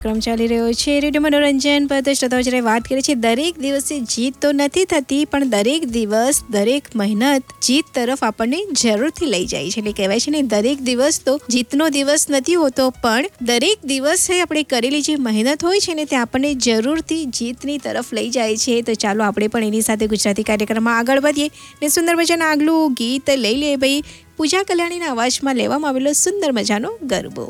ક્રમ ચાલી રહ્યો છે રેડિયો મનોરંજન પર. તો શ્રોતાઓ જ્યારે વાત કરીએ છીએ, દરેક દિવસે જીત તો નથી થતી, પણ દરેક દિવસ, દરેક મહેનત જીત તરફ આપણને જરૂરથી લઈ જાય છે. એટલે કહેવાય છે ને, દરેક દિવસ તો જીતનો દિવસ નથી હોતો, પણ દરેક દિવસે આપણે કરેલી જે મહેનત હોય છે ને, તે આપણને જરૂરથી જીતની તરફ લઈ જાય છે. તો ચાલો આપણે પણ એની સાથે ગુજરાતી કાર્યક્રમમાં આગળ વધીએ ને સુંદર મજાના આગલું ગીત લઈ લઈએ. ભાઈ પૂજા કલ્યાણીના અવાજમાં લેવામાં આવેલો સુંદર મજાનો ગરબો.